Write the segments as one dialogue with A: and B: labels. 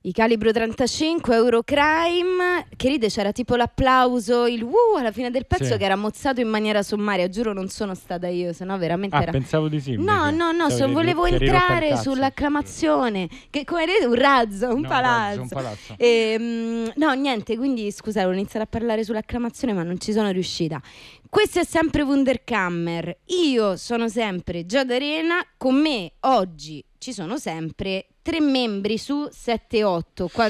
A: I Calibro 35, Eurocrime, che ride, c'era tipo l'applauso, il alla fine del pezzo,
B: Sì.
A: che era mozzato in maniera sommaria, giuro non sono stata io, sennò veramente era...
B: pensavo di sì.
A: No, volevo entrare sull'acclamazione, che come vedete un razzo, un palazzo. No, niente, quindi scusate, ho iniziato a parlare sull'acclamazione ma non ci sono riuscita. Questo è sempre Wunderkammer, io sono sempre Giada Arena, con me oggi ci sono sempre 3 membri su 7-8, qua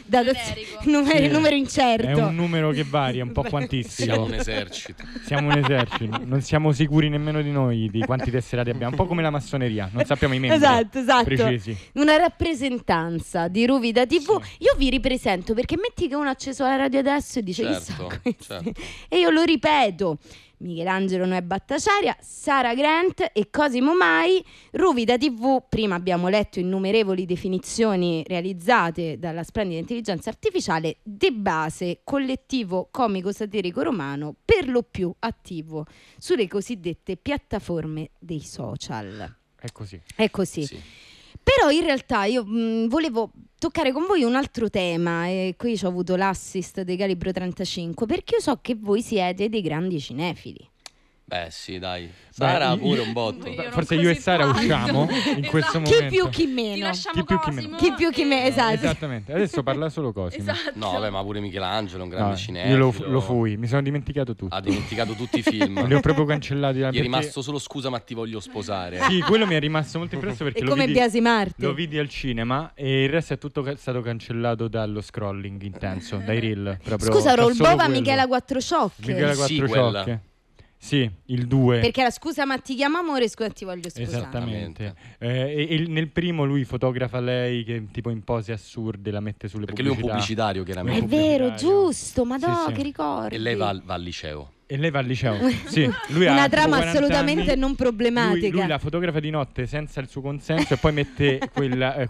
A: numero incerto.
B: È un numero che varia, un po' quantissimo.
C: Siamo un esercito.
B: Non siamo sicuri nemmeno di noi di quanti tesserati abbiamo, un po' come la massoneria, non sappiamo i membri
A: esatto.
B: precisi.
A: Una rappresentanza di Ruvida TV. Sì. Io vi ripresento, perché metti che uno ha acceso la radio adesso e dice certo. E io lo ripeto: Michelangelo Noè Battaciaria, Sara Grant e Cosimo Mai. Ruvida TV, prima abbiamo letto innumerevoli definizioni realizzate dalla splendida intelligenza artificiale, di base collettivo comico-satirico romano, per lo più attivo sulle cosiddette piattaforme dei social.
B: È così.
C: Sì.
A: Però in realtà io volevo toccare con voi un altro tema, e qui ho avuto l'assist dei Calibro 35, perché io so che voi siete dei grandi cinefili.
C: Beh sì, dai. Sara pure un botto.
B: Forse io e Sara usciamo in questo momento.
A: Chi più chi meno.
B: Chi
A: più chi meno, esatto.
B: Esattamente. Adesso parla solo Cosimo.
D: Esatto.
C: No, vabbè, ma pure Michelangelo, un grande cinefilo.
B: Io lo fui, mi sono dimenticato tutto.
C: Ha dimenticato tutti i film.
B: Li ho proprio cancellati.
C: Gli è rimasto solo Scusa ma ti voglio sposare.
B: Sì, quello mi è rimasto molto impresso perché lo vidi al cinema e il resto è tutto stato cancellato dallo scrolling intenso, dai reel.
A: Scusa, Rollbova Michela Quattro Sciocche.
B: Michela Quattro Sciocche. Sì, il 2.
A: Perché la Scusa ma ti chiamo amore, scusa ti voglio sposare.
B: Esattamente. E nel primo lui fotografa lei che tipo in pose assurde la mette sulle
C: perché
B: pubblicità.
C: Lui è un pubblicitario chiaramente.
A: È vero, giusto, madò, sì. Che ricordi.
C: E lei va al liceo.
B: E lei va al liceo. Sì, lui
A: una
B: ha
A: trama
B: 40
A: assolutamente
B: anni,
A: non problematica.
B: Lui la fotografa di notte senza il suo consenso e poi mette